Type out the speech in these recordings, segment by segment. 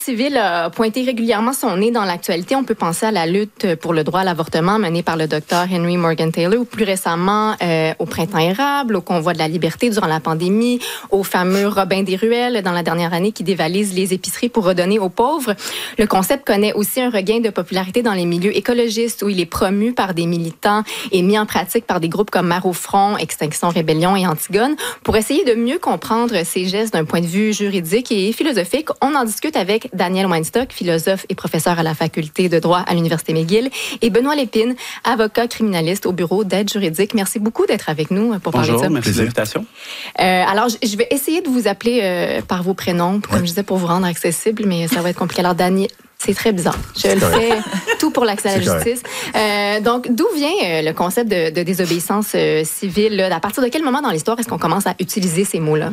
Civil a pointé régulièrement son nez dans l'actualité. On peut penser à la lutte pour le droit à l'avortement menée par le docteur Henry Morgan Taylor ou plus récemment au Printemps érable, au Convoi de la liberté durant la pandémie, au fameux Robin des ruelles dans la dernière année qui dévalise les épiceries pour redonner aux pauvres. Le concept connaît aussi un regain de popularité dans les milieux écologistes où il est promu par des militants et mis en pratique par des groupes comme Marre au front, Extinction Rébellion et Antigone. Pour essayer de mieux comprendre ces gestes d'un point de vue juridique et philosophique, on en discute avec Daniel Weinstock, philosophe et professeur à la faculté de droit à l'Université McGill, et Benoît Lépine, avocat criminaliste au bureau d'aide juridique. Merci beaucoup d'être avec nous pour parler de ça. Bonjour, merci de l'invitation. Alors, je vais essayer de vous appeler par vos prénoms, comme je disais, pour vous rendre accessible, mais ça va être compliqué. Alors, Daniel, c'est très bizarre. Je le fais tout pour l'accès à la justice. Donc, d'où vient le concept de désobéissance civile? Là? À partir de quel moment dans l'histoire est-ce qu'on commence à utiliser ces mots-là?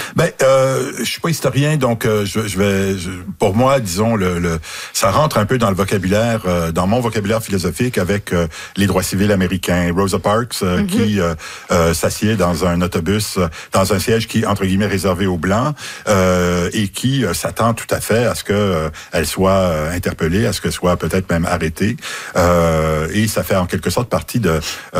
Je suis pas historien, donc pour moi, disons, ça rentre un peu dans le vocabulaire, dans mon vocabulaire philosophique avec les droits civils américains. Rosa Parks, qui s'assied dans un autobus, dans un siège qui, entre guillemets, réservé aux Blancs, et qui s'attend tout à fait à ce que elle soit interpellée, à ce qu'elle soit peut-être même arrêtée. Et ça fait en quelque sorte partie de...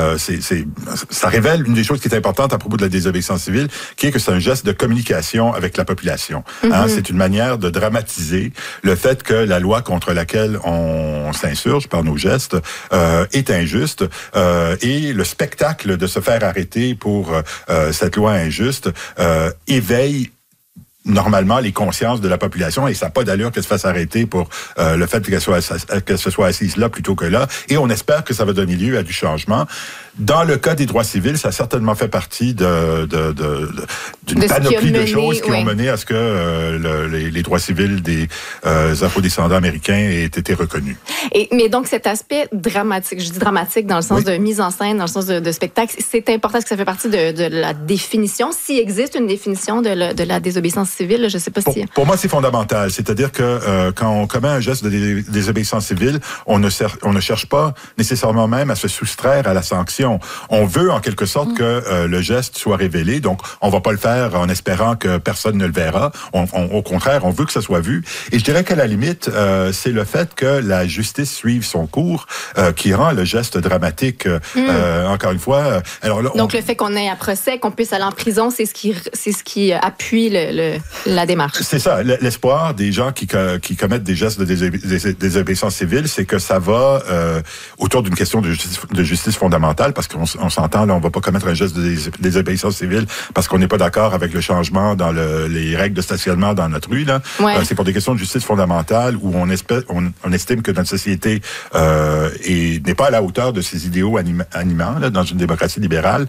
ça révèle une des choses qui est importante à propos de la désobéissance civile, qui est que c'est un geste de communication avec la population. C'est une manière de dramatiser le fait que la loi contre laquelle on s'insurge par nos gestes est injuste, et le spectacle de se faire arrêter pour cette loi injuste éveille normalement les consciences de la population, et ça n'a pas d'allure qu'elle se fasse arrêter pour le fait qu'elle se soit assise là plutôt que là, et on espère que ça va donner lieu à du changement. Dans le cas des droits civils, ça a certainement fait partie d'une panoplie de choses qui ont mené à ce que les droits civils des afro-descendants américains aient été reconnus. Mais donc cet aspect dramatique, je dis dramatique dans le sens de mise en scène, dans le sens de spectacle, c'est important que ça fait partie de la définition, s'il existe une définition de la désobéissance civile, je ne sais pas si... Pour moi, c'est fondamental. C'est-à-dire que quand on commet un geste de désobéissance civile, on ne cherche pas nécessairement même à se soustraire à la sanction. On veut en quelque sorte que le geste soit révélé, donc on va pas le faire en espérant que personne ne le verra. Au contraire, on veut que ça soit vu. Et je dirais qu'à la limite, c'est le fait que la justice suive son cours qui rend le geste dramatique. Encore une fois... Donc le fait qu'on ait un procès, qu'on puisse aller en prison, c'est ce qui appuie la démarche. C'est ça. L'espoir des gens qui commettent des gestes de désobéissance civile, c'est que ça va autour d'une question de justice fondamentale, parce qu'on s'entend, là, on va pas commettre un geste de désobéissance civile parce qu'on n'est pas d'accord avec le changement dans les règles de stationnement dans notre rue. Là. C'est pour des questions de justice fondamentale où on estime que notre société n'est pas à la hauteur de ses idéaux animants là, dans une démocratie libérale,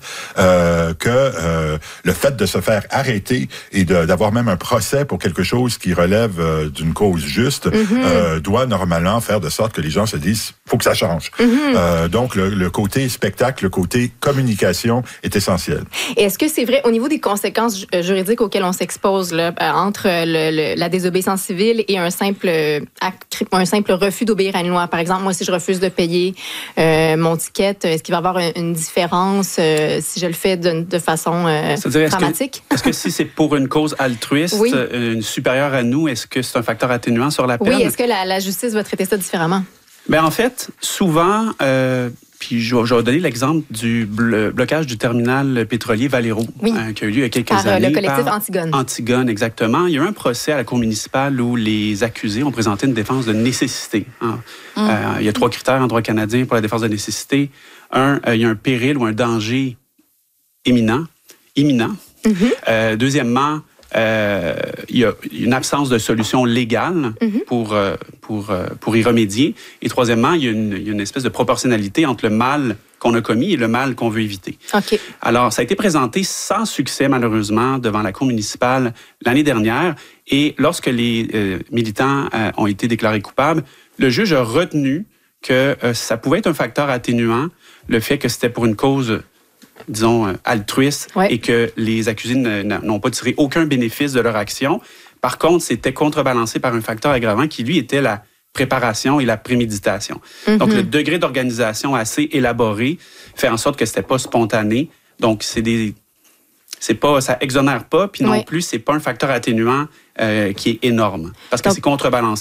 que le fait de se faire arrêter et d'avoir même un procès pour quelque chose qui relève d'une cause juste doit normalement faire de sorte que les gens se disent faut que ça change. Donc le côté spectacle, le côté communication est essentiel. Et est-ce que c'est vrai au niveau des conséquences juridiques auxquelles on s'expose là, entre la désobéissance civile et un simple refus d'obéir à une loi? Par exemple, moi, si je refuse de payer mon ticket, est-ce qu'il va y avoir une différence si je le fais de façon dramatique? Est-ce que si c'est pour une cause altruiste, supérieure à nous, est-ce que c'est un facteur atténuant sur la peine? Oui, est-ce que la justice va traiter ça différemment? En fait, souvent... Puis je vais donner l'exemple du blocage du terminal pétrolier Valero, qui a eu lieu il y a quelques années. Le collectif Antigone. Antigone, exactement. Il y a eu un procès à la Cour municipale où les accusés ont présenté une défense de nécessité. Il y a 3 critères en droit canadien pour la défense de nécessité. Il y a un péril ou un danger imminent. Deuxièmement, il y a une absence de solution légale pour y remédier. Et troisièmement, il y a une espèce de proportionnalité entre le mal qu'on a commis et le mal qu'on veut éviter. Okay. Alors, ça a été présenté sans succès, malheureusement, devant la Cour municipale l'année dernière. Et lorsque les militants ont été déclarés coupables, le juge a retenu que ça pouvait être un facteur atténuant, le fait que c'était pour une cause... disons, altruiste, et que les accusés n'ont pas tiré aucun bénéfice de leur action. Par contre, c'était contrebalancé par un facteur aggravant qui, lui, était la préparation et la préméditation. Donc, le degré d'organisation assez élaboré fait en sorte que c'était pas spontané. Donc, ça exonère pas, puis non plus, c'est pas un facteur atténuant qui est énorme, parce que c'est contrebalancé.